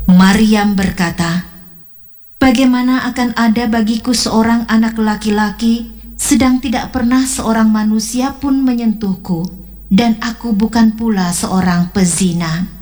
Maryam berkata, "Bagaimana akan ada bagiku seorang anak laki-laki, sedang tidak pernah seorang manusia pun menyentuhku, dan aku bukan pula seorang pezina."